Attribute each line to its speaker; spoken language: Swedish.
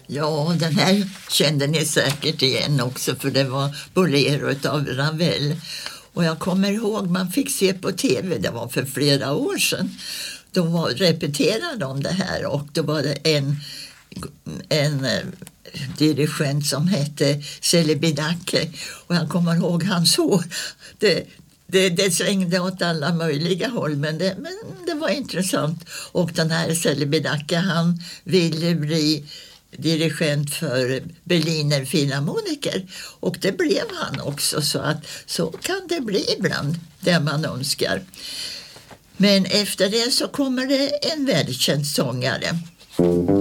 Speaker 1: Ja, den här kände ni säkert igen också, för det var Bolero av Ravel. Och jag kommer ihåg, man fick se på tv, det var för flera år sedan. Då repeterade de det här, och då var det en dirigent som hette Celibidache, och jag kommer ihåg hans hår. Det svängde åt alla möjliga håll, men det var intressant. Och den här Celibidache, han ville bli dirigent för Berliner Philharmoniker, och det blev han också, så kan det bli ibland det man önskar. Men efter det så kommer det en välkänd sångare.